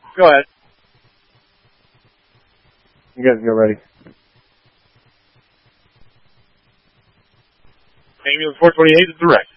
Go ahead. You guys go ready. Ambulance 428 is direct.